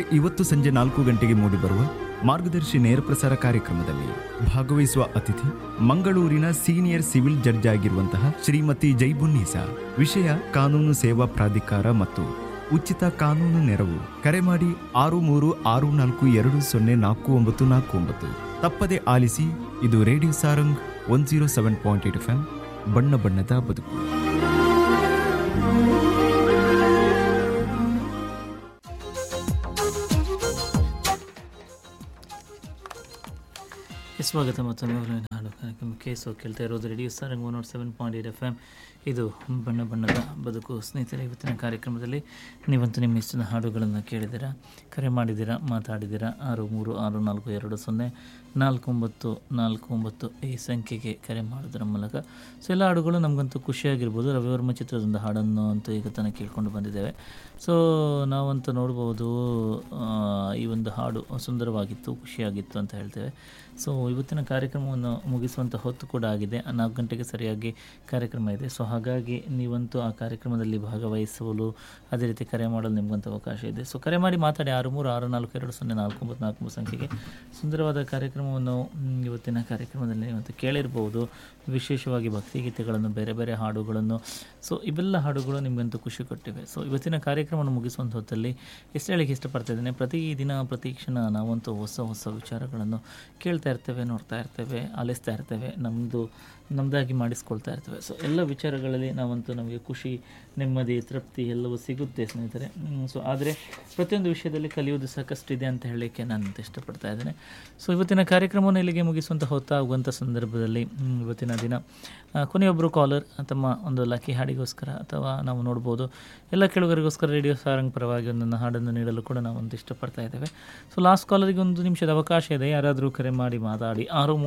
ಇವತ್ತು ಸಂಜೆ 4 ಗಂಟೆಗೆ ಮೂಡಿಬರುವ ಮಾರ್ಗದರ್ಶಿ ನೇರ ಪ್ರಸಾರ ಕಾರ್ಯಕ್ರಮದಲ್ಲಿ ಭಾಗವಹಿಸುವ ಅತಿಥಿ ಮಂಗಳೂರಿನ ಸೀನಿಯರ್ ಸಿವಿಲ್ ಜಡ್ಜ್ ಆಗಿರುವಂತಹ ಶ್ರೀಮತಿ ಜೈಬುನ್ನೀಸಾ. ವಿಷಯ ಕಾನೂನು ಸೇವಾ ಪ್ರಾಧಿಕಾರ ಮತ್ತು ಉಚಿತ ಕಾನೂನು ನೆರವು. ಕರೆ ಮಾಡಿ 6364204949. ತಪ್ಪದೆ ಆಲಿಸಿ. ಇದು ರೇಡಿಯೋ ಸಾರಂಗ್ 107.8 FM. ಬಣ್ಣ ಬಣ್ಣದ ಬದುಕು. ಸ್ವಾಗತ ಮತ್ತೊಮ್ಮೆ ಹಾಡು ಕಾರ್ಯಕ್ರಮಕ್ಕೆ. ಕೇಳ್ತಾ ಇರೋದು ರೇಡಿಯೋ ಸಾರಂಗ್ 107.8 FM. ಇದು ಬಣ್ಣ ಬಣ್ಣದ ಬದುಕು. ಸ್ನೇಹಿತರೆ, ಇವತ್ತಿನ ಕಾರ್ಯಕ್ರಮದಲ್ಲಿ ನೀವಂತೂ ನಿಮ್ಮ ಇಷ್ಟದ ಹಾಡುಗಳನ್ನು ಕೇಳಿದ್ದೀರಾ, ಕರೆ ಮಾಡಿದ್ದೀರಾ, ಮಾತಾಡಿದ್ದೀರಾ. 6364204949 ಈ ಸಂಖ್ಯೆಗೆ ಕರೆ ಮಾಡೋದರ ಮೂಲಕ. ಸೊ ಎಲ್ಲ ಹಾಡುಗಳು ನಮಗಂತೂ ಖುಷಿಯಾಗಿರ್ಬೋದು. ರವಿವರ್ಮ ಚಿತ್ರದಿಂದ ಹಾಡನ್ನು ಅಂತೂ ಈಗ ತನಕ ಕೇಳ್ಕೊಂಡು ಬಂದಿದ್ದೇವೆ. ಸೊ ನಾವಂತೂ ನೋಡ್ಬೋದು, ಈ ಒಂದು ಹಾಡು ಸುಂದರವಾಗಿತ್ತು, ಖುಷಿಯಾಗಿತ್ತು ಅಂತ ಹೇಳ್ತೇವೆ. ಸೊ ಇವತ್ತಿನ ಕಾರ್ಯಕ್ರಮವನ್ನು ಮುಗಿಸುವಂಥ ಹೊತ್ತು ಕೂಡ ಆಗಿದೆ. 4 ಗಂಟೆಗೆ ಸರಿಯಾಗಿ ಕಾರ್ಯಕ್ರಮ ಇದೆ. ಸೊ ಹಾಗಾಗಿ ನೀವಂತೂ ಆ ಕಾರ್ಯಕ್ರಮದಲ್ಲಿ ಭಾಗವಹಿಸಲು, ಅದೇ ರೀತಿ ಕರೆ ಮಾಡಲು ನಿಮಗಂತೂ ಅವಕಾಶ ಇದೆ. ಸೊ ಕರೆ ಮಾಡಿ ಮಾತಾಡಿ. 6364204949 ಸಂಖ್ಯೆಗೆ. ಸುಂದರವಾದ ಕಾರ್ಯಕ್ರಮವನ್ನು ಇವತ್ತಿನ ಕಾರ್ಯಕ್ರಮದಲ್ಲಿ ನೀವಂತೂ ಕೇಳಿರ್ಬೋದು. ವಿಶೇಷವಾಗಿ ಭಕ್ತಿಗೀತೆಗಳನ್ನು, ಬೇರೆ ಬೇರೆ ಹಾಡುಗಳನ್ನು. ಸೊ ಇವೆಲ್ಲ ಹಾಡುಗಳು ನಿಮಗಂತೂ ಖುಷಿ ಕೊಟ್ಟಿವೆ. ಸೊ ಇವತ್ತಿನ ಕಾರ್ಯಕ್ರಮವನ್ನು ಮುಗಿಸುವಂಥ ಹೊತ್ತಲ್ಲಿ ಎಷ್ಟು ಹೇಳಿಕ್ಕೆ ಇಷ್ಟಪಡ್ತಾ ಇದ್ದೇನೆ, ಪ್ರತಿದಿನ ಪ್ರತಿ ಕ್ಷಣ ನಾವಂತೂ ಹೊಸ ಹೊಸ ವಿಚಾರಗಳನ್ನು ಕೇಳ್ತಾ ಇರ್ತೇವೆ, ನೋಡ್ತಾ ಇರ್ತೇವೆ, ಆಲಿಸ್ತಾ ಇರ್ತೇವೆ, ನಮ್ಮದಾಗಿ ಮಾಡಿಸ್ಕೊಳ್ತಾ ಇರ್ತೇವೆ. ಸೊ ಎಲ್ಲ ವಿಚಾರಗಳಲ್ಲಿ ನಾವಂತೂ ನಮಗೆ ಖುಷಿ, ನೆಮ್ಮದಿ, ತೃಪ್ತಿ ಎಲ್ಲವೂ ಸಿಗುತ್ತೆ ಸ್ನೇಹಿತರೆ. ಸೊ ಆದರೆ ಪ್ರತಿಯೊಂದು ವಿಷಯದಲ್ಲಿ ಕಲಿಯೋದು ಸಾಕಷ್ಟಿದೆ ಅಂತ ಹೇಳಲಿಕ್ಕೆ ನಾನು ಇಷ್ಟಪಡ್ತಾ ಇದ್ದೇನೆ. ಸೊ ಇವತ್ತಿನ ಕಾರ್ಯಕ್ರಮವನ್ನು ಇಲ್ಲಿಗೆ ಮುಗಿಸುವಂಥ ಹೊತ್ತಾಗುವಂಥ ಸಂದರ್ಭದಲ್ಲಿ ಇವತ್ತಿನ ದಿನ ಕೊನೆಯೊಬ್ಬರು ಕಾಲರ್ ತಮ್ಮ ಒಂದು ಲಕ್ಕಿ ಹಾಡಿಗೋಸ್ಕರ, ಅಥವಾ ನಾವು ನೋಡ್ಬೋದು ಎಲ್ಲ ಕೇಳುಗರಿಗೋಸ್ಕರ ರೇಡಿಯೋ ಸಾರಂಗ್ ಪರವಾಗಿ ಒಂದನ್ನು ಹಾಡನ್ನು ನೀಡಲು ಕೂಡ ನಾವಂತೂ ಇಷ್ಟಪಡ್ತಾ ಇದ್ದೇವೆ. ಸೊ ಲಾಸ್ಟ್ ಕಾಲರಿಗೆ 1 ನಿಮಿಷದ ಅವಕಾಶ ಇದೆ. ಯಾರಾದರೂ ಕರೆ ಮಾಡಿ ಮಾತಾಡಿ.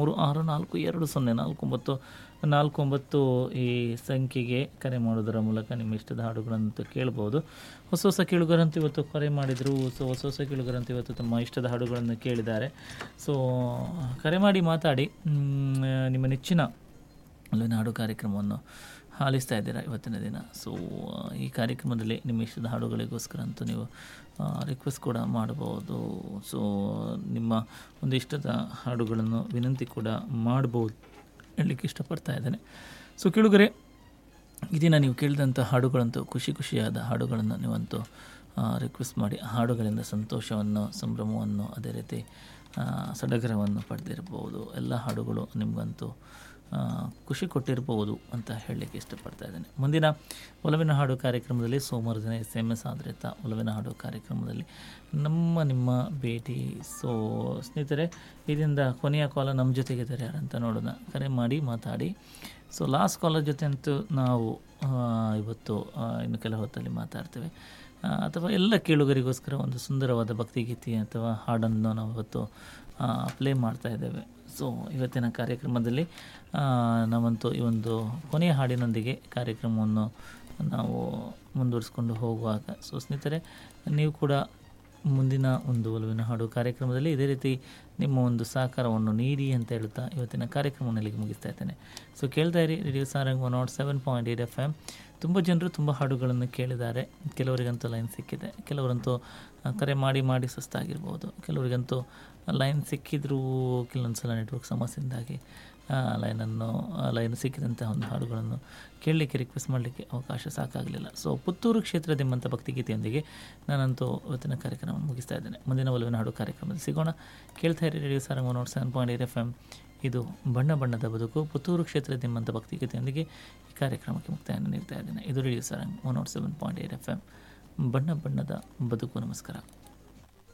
6364204949 ಈ ಸಂಖ್ಯೆಗೆ ಕರೆ ಮಾಡೋದರ ಮೂಲಕ ನಿಮ್ಮ ಇಷ್ಟದ ಹಾಡುಗಳಂತೂ ಕೇಳ್ಬೋದು. ಹೊಸ ಕೇಳುಗರಂತೂ ಇವತ್ತು ಕರೆ ಮಾಡಿದರು. ಸೊ ಹೊಸ ಕೇಳುಗರಂತೂ ಇವತ್ತು ತಮ್ಮ ಇಷ್ಟದ ಹಾಡುಗಳನ್ನು ಕೇಳಿದ್ದಾರೆ. ಸೊ ಕರೆ ಮಾಡಿ ಮಾತಾಡಿ. ನಿಮ್ಮ ನೆಚ್ಚಿನ ಅಲ್ಲಿನ ಹಾಡು ಕಾರ್ಯಕ್ರಮವನ್ನು ಆಲಿಸ್ತಾ ಇದ್ದೀರಾ ಇವತ್ತಿನ ದಿನ. ಸೊ ಈ ಕಾರ್ಯಕ್ರಮದಲ್ಲಿ ನಿಮ್ಮ ಇಷ್ಟದ ಹಾಡುಗಳಿಗೋಸ್ಕರ ಅಂತೂ ನೀವು ರಿಕ್ವೆಸ್ಟ್ ಕೂಡ ಮಾಡಬಹುದು. ಸೊ ನಿಮ್ಮ ಒಂದು ಇಷ್ಟದ ಹಾಡುಗಳನ್ನು ವಿನಂತಿ ಕೂಡ ಮಾಡ್ಬೋದು ಹೇಳಲಿಕ್ಕೆ ಇಷ್ಟಪಡ್ತಾ ಇದ್ದೇನೆ. ಸೊ ಕೇಳುಗರೆ, ಈ ದಿನ ನೀವು ಕೇಳಿದಂಥ ಹಾಡುಗಳಂತೂ ಖುಷಿಯಾದ ಹಾಡುಗಳನ್ನು ನೀವಂತೂ ರಿಕ್ವೆಸ್ಟ್ ಮಾಡಿ ಹಾಡುಗಳಿಂದ ಸಂತೋಷವನ್ನು, ಸಂಭ್ರಮವನ್ನು, ಅದೇ ರೀತಿ ಸಡಗರವನ್ನು ಪಡೆದಿರ್ಬೋದು. ಎಲ್ಲ ಹಾಡುಗಳು ನಿಮಗಂತೂ ಖುಷಿ ಕೊಟ್ಟಿರ್ಬೋದು ಅಂತ ಹೇಳಲಿಕ್ಕೆ ಇಷ್ಟಪಡ್ತಾ ಇದ್ದೇನೆ. ಮುಂದಿನ ಒಲವಿನ ಹಾಡು ಕಾರ್ಯಕ್ರಮದಲ್ಲಿ ಸೋಮವಾರ ದಿನ SMS ಆಧಾರಿತ ಒಲವಿನ ಹಾಡು ಕಾರ್ಯಕ್ರಮದಲ್ಲಿ ನಿಮ್ಮ ಭೇಟಿ. ಸೊ ಸ್ನೇಹಿತರೆ, ಇದರಿಂದ ಕೊನೆಯ ಕಾಲ ನಮ್ಮ ಜೊತೆಗಿದ್ದಾರೆ ಯಾರಂತ ನೋಡೋಣ. ಕರೆ ಮಾಡಿ ಮಾತಾಡಿ. ಸೊ ಲಾಸ್ಟ್ ಕಾಲರ್ ಜೊತೆ ಅಂತೂ ನಾವು ಇವತ್ತು ಇನ್ನು ಕೆಲ ಹೊತ್ತಲ್ಲಿ ಮಾತಾಡ್ತೇವೆ. ಅಥವಾ ಎಲ್ಲ ಕೇಳುಗರಿಗೋಸ್ಕರ ಒಂದು ಸುಂದರವಾದ ಭಕ್ತಿಗೀತೆ ಅಥವಾ ಹಾಡನ್ನು ನಾವು ಇವತ್ತು ಪ್ಲೇ ಮಾಡ್ತಾ ಇದ್ದೇವೆ. ಸೊ ಇವತ್ತಿನ ಕಾರ್ಯಕ್ರಮದಲ್ಲಿ ನಾವಂತೂ ಈ ಒಂದು ಕೊನೆಯ ಹಾಡಿನೊಂದಿಗೆ ಕಾರ್ಯಕ್ರಮವನ್ನು ನಾವು ಮುಂದುವರಿಸ್ಕೊಂಡು ಹೋಗುವಾಗ, ಸೊ ಸ್ನೇಹಿತರೆ, ನೀವು ಕೂಡ ಮುಂದಿನ ಒಂದು ಒಲವಿನ ಹಾಡು ಕಾರ್ಯಕ್ರಮದಲ್ಲಿ ಇದೇ ರೀತಿ ನಿಮ್ಮ ಒಂದು ಸಹಕಾರವನ್ನು ನೀಡಿ ಅಂತ ಹೇಳ್ತಾ ಇವತ್ತಿನ ಕಾರ್ಯಕ್ರಮವನ್ನು ಇಲ್ಲಿಗೆ ಮುಗಿಸ್ತಾ ಇದ್ದೇನೆ. ಸೊ ಕೇಳ್ತಾ ಇರಿ ರೇಡಿಯೋ ಸಾರಂಗ್ 107.8 FM. ತುಂಬ ಜನರು ತುಂಬ ಹಾಡುಗಳನ್ನು ಕೇಳಿದ್ದಾರೆ. ಕೆಲವರಿಗಂತೂ ಲೈನ್ ಸಿಕ್ಕಿದೆ, ಕೆಲವರಂತೂ ಕರೆ ಮಾಡಿ ಸುಸ್ತಾಗಿರ್ಬೋದು, ಕೆಲವರಿಗಂತೂ ಲೈನ್ ಸಿಕ್ಕಿದ್ರೂ ಕೆಲವೊಂದು ಸಲ ನೆಟ್ವರ್ಕ್ ಸಮಸ್ಯೆಯಿಂದಾಗಿ ಲೈನ್ ಸಿಕ್ಕಿದಂಥ ಒಂದು ಹಾಡುಗಳನ್ನು ಕೇಳಲಿಕ್ಕೆ, ರಿಕ್ವೆಸ್ಟ್ ಮಾಡಲಿಕ್ಕೆ ಅವಕಾಶ ಸಾಕಾಗಲಿಲ್ಲ. ಸೊ ಪುತ್ತೂರು ಕ್ಷೇತ್ರದೆಂಬಂಥ ಭಕ್ತಿಗೀತೆಯೊಂದಿಗೆ ನಾನಂತೂ ಇವತ್ತಿನ ಕಾರ್ಯಕ್ರಮ ಮುಗಿಸ್ತಾ ಇದ್ದೇನೆ. ಮುಂದಿನ ಒಲವಿನ ಹಾಡು ಕಾರ್ಯಕ್ರಮದಲ್ಲಿ ಸಿಗೋಣ. ಕೇಳ್ತಾ ಇರಿ ರೇಡಿಯೋ ಸಾರಂಗ್ 107.8 FM. ಇದು ಬಣ್ಣ ಬಣ್ಣದ ಬದುಕು. ಪುತ್ತೂರು ಕ್ಷೇತ್ರದೆಂಬಂಥ ಭಕ್ತಿಗೀತೆಯೊಂದಿಗೆ ಈ ಕಾರ್ಯಕ್ರಮಕ್ಕೆ ಮುಕ್ತಾಯವನ್ನು ನೀಡ್ತಾ ಇದ್ದೇನೆ. ಇದು ರೇಡಿಯೋ ಸಾರಂಗ್ 107.8 FM. ಬಣ್ಣ ಬಣ್ಣದ ಬದುಕು. ನಮಸ್ಕಾರ.